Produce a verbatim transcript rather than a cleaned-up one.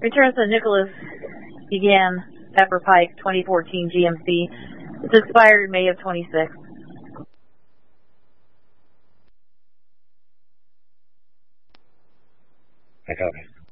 Returns to Nicholas began Pepper Pike, twenty fourteen G M C. It's expired May of twenty-six. I copy.